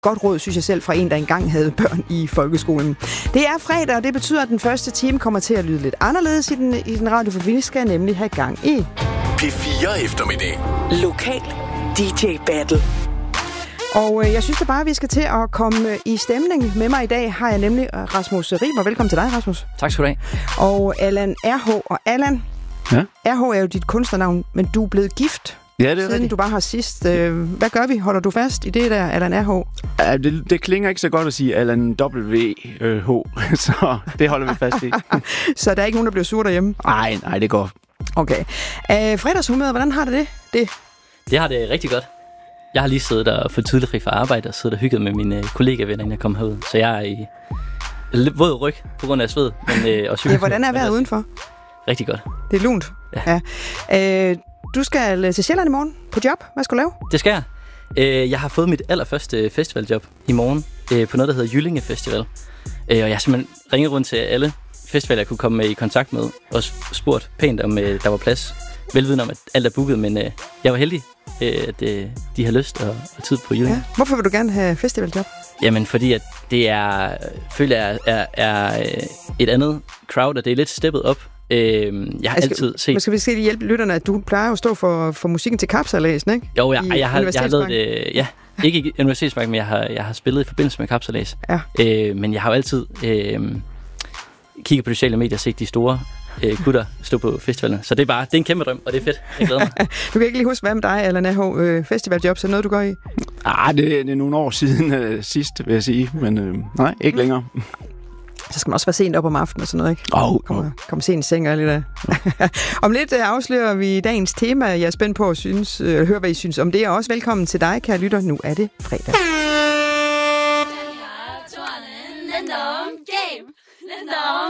godt råd, synes jeg selv, fra en, der engang havde børn i folkeskolen. Det er fredag, og det betyder, at den første time kommer til at lyde lidt anderledes i den radio, for vi skal nemlig have gang i P4 eftermiddag. Lokal DJ Battle. Og jeg synes da bare, at vi skal til at komme i stemning. Med mig i dag har jeg nemlig Rasmus Riber. Velkommen til dig, Rasmus. Tak skal du have. Og Allan RH. Og Allan, ja? RH er jo dit kunstnernavn, men du er blevet gift. Ja, det er siden rigtigt. Du bare har sidst. Hvad gør vi? Holder du fast i det der, Allan RH? Ja, det klinger ikke så godt at sige Allan WH, så det holder vi fast i. Så der er ikke nogen, der bliver sur derhjemme? Nej, det går. Okay. Fredagshumøret, hvordan har det? Det har det rigtig godt. Jeg har lige siddet og fået tidligt fri fra arbejde og siddet og hygget med mine kollegavenner, inden jeg kom herud. Så jeg er i våd ryg på grund af sved. Men, og ja, hvordan er vejret udenfor? Rigtig godt. Det er lunt. Ja. Du skal til Sjælland i morgen på job. Hvad skal du lave? Det skal jeg. Jeg har fået mit allerførste festivaljob i morgen på noget, der hedder Jyllinge Festival. Og jeg har simpelthen ringet rundt til alle festivaler, jeg kunne komme i kontakt med, og spurgt pænt, om der var plads. Velvidende om, at alt er booket, men jeg var heldig, at de har lyst og tid på Jyllinge. Ja. Hvorfor vil du gerne have festivaljob? Jamen, fordi at det føler jeg er et andet crowd, og det er lidt steppet op. Jeg har altid set... Skal vi lige hjælpe lytterne, at du plejer at stå for musikken til Kapsejladsen, ikke? Jo, jeg har lavet det... Ja, ikke i Universitetsbanken, men jeg har spillet i forbindelse med Kapsejlads. Ja. Men jeg har jo altid kigget på sociale medier og set de store gutter stå på festivalerne. Så det er en kæmpe drøm, og det er fedt. Jeg glæder mig. Du kan ikke lige huske, hvad med dig, Allan RH, festivaljob, så noget du går i? Det er nogle år siden sidst, vil jeg sige. Men nej, ikke længere. Så skal man også være sent op om aftenen og sådan noget, ikke? Kom sent i seng og lidt af. Om lidt afslører vi dagens tema. Jeg er spændt på at høre, hvad I synes om det. Og også velkommen til dig, kære lytter. Nu er det fredag.